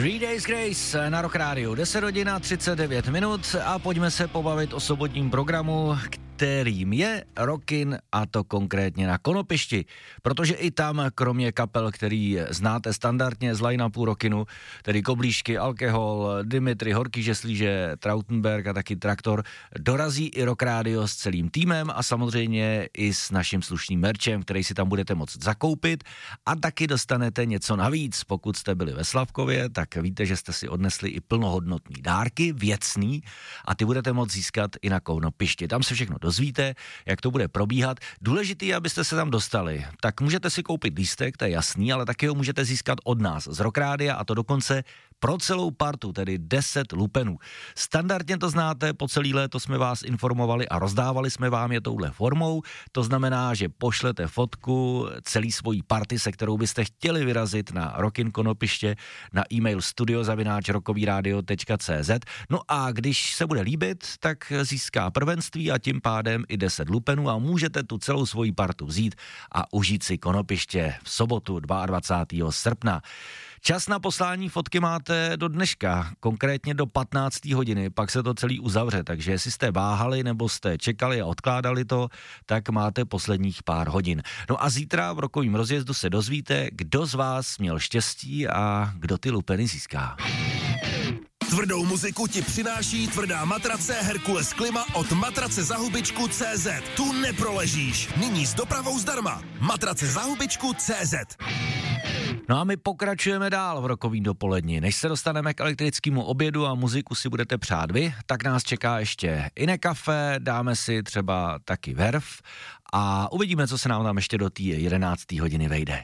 Three Days Grace na Rock Radio, 10 hodin a 39 minut a pojďme se pobavit o sobotním programu, kterým je Rockin, a to konkrétně na Konopišti, protože i tam, kromě kapel, který znáte standardně z line-upu Rockinu, tedy Koblížky, Alkohol, Dimitri, Horký žeslíže, Trautenberg a taky Traktor, dorazí i Rock Radio s celým týmem a samozřejmě i s naším slušným merchem, který si tam budete moct zakoupit, a taky dostanete něco navíc. Pokud jste byli ve Slavkově, tak víte, že jste si odnesli i plnohodnotný dárky, věcný, a ty budete moct získat i na Konopišti. Tam se všechno dozvíte, jak to bude probíhat. Důležitý je, abyste se tam dostali. Tak můžete si koupit lístek, to je jasný, ale taky ho můžete získat od nás z Rock Rádia, a to dokonce pro celou partu, tedy 10 lupenů. Standardně to znáte, po celý léto jsme vás informovali a rozdávali jsme vám je touhle formou. To znamená, že pošlete fotku celý svojí party, se kterou byste chtěli vyrazit na Rockin Konopiště, na e-mail studio@rockyradio.cz. No a když se bude líbit, tak získá prvenství a tím pádem i 10 lupenů a můžete tu celou svoji partu vzít a užít si Konopiště v sobotu 22. srpna. Čas na poslání fotky máte do dneška, konkrétně do 15. hodiny, pak se to celý uzavře, takže jestli jste váhali nebo jste čekali a odkládali to, tak máte posledních pár hodin. No a zítra v rokovým rozjezdu se dozvíte, kdo z vás měl štěstí a kdo ty lupeny získá. Tvrdou muziku ti přináší tvrdá matrace Herkules Klima od matracezahubičku.cz. Tu neproležíš. Nyní s dopravou zdarma. Matracezahubičku.cz. No a my pokračujeme dál v rokovým dopoledni. Než se dostaneme k elektrickému obědu a muziku si budete přát vy, tak nás čeká ještě Ine Café, dáme si třeba taky Verv a uvidíme, co se nám tam ještě do té 11. hodiny vejde.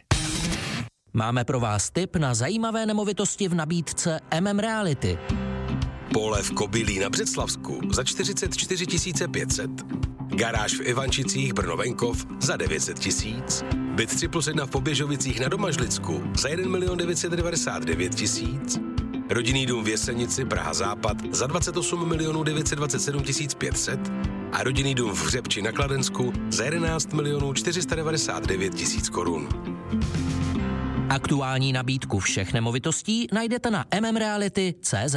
Máme pro vás tip na zajímavé nemovitosti v nabídce Reality. Pole v Kobylí na Břeclavsku za 44 500. Garáž v Ivančicích Brno-Venkov za 900 000. Byt 3+1 v Poběžovicích na Domažlicku za 1 999 000. Rodinný dům v Jesenici Praha Západ za 28 927 500. A rodinný dům v Hřebči na Kladensku za 11 499 000 korun. Aktuální nabídku všech nemovitostí najdete na mmreality.cz.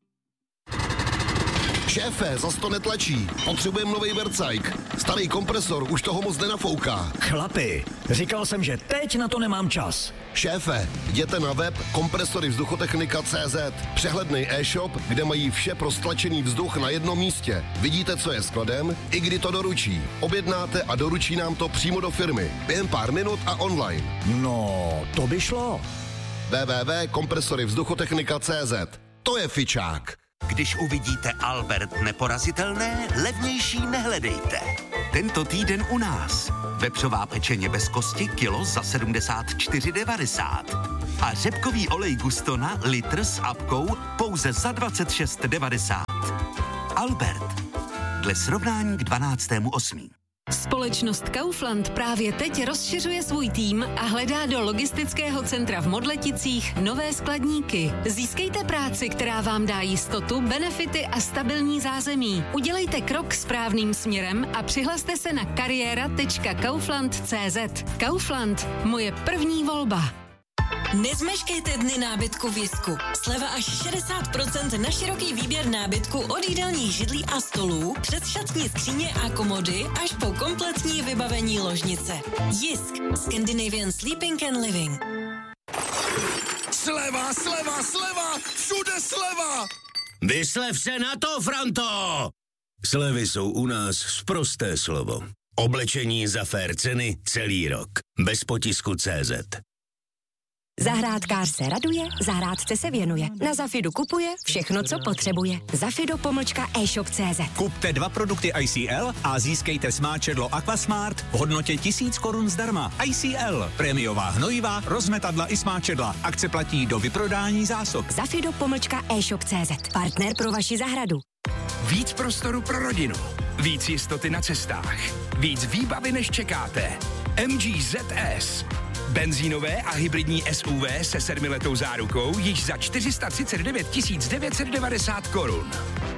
Šéfe, zas to netlačí. Potřebujeme novej vercajk. Starý kompresor už toho moc nenafouká. Chlapi, říkal jsem, že teď na to nemám čas. Šéfe, jděte na web kompresorivzduchotechnika.cz. Přehlednej e-shop, kde mají vše pro stlačený vzduch na jednom místě. Vidíte, co je skladem, i kdy to doručí. Objednáte a doručí nám to přímo do firmy. Během pár minut a online. No, to by šlo. www.kompresorivzduchotechnika.cz. To je fičák. Když uvidíte Albert neporazitelné, levnější nehledejte. Tento týden u nás. Vepřová pečeně bez kosti kilo za 74,90. A řepkový olej Gustona litr s apkou pouze za 26,90. Albert. Dle srovnání k 12.8. Společnost Kaufland právě teď rozšiřuje svůj tým a hledá do logistického centra v Modleticích nové skladníky. Získejte práci, která vám dá jistotu, benefity a stabilní zázemí. Udělejte krok správným směrem a přihlaste se na kariéra.kaufland.cz. Kaufland, moje první volba. Nezmeškejte dny nábytku v Jisku. Sleva až 60% na široký výběr nábytku od jídelních židlí a stolů, přes šatní skříně a komody až po kompletní vybavení ložnice. Jisk. Scandinavian Sleeping and Living. Sleva, sleva, sleva! Všude sleva! Vyslev se na to, Franto! Slevy jsou u nás sprosté slovo. Oblečení za fér ceny celý rok. Bez potisku CZ. Zahrádkář se raduje, zahrádce se věnuje. Na Zafidu kupuje všechno, co potřebuje. Zafido.eshop.cz. Kupte 2 produkty ICL a získejte smáčedlo Aquasmart v hodnotě 1000 korun zdarma. ICL, prémiová hnojivá, rozmetadla i smáčedla. Akce platí do vyprodání zásob. Zafido.eshop.cz. Partner pro vaši zahradu. Víc prostoru pro rodinu. Víc jistoty na cestách. Víc výbavy, než čekáte. MG ZS. Benzínové a hybridní SUV se 7letou zárukou již za 439 990 korun.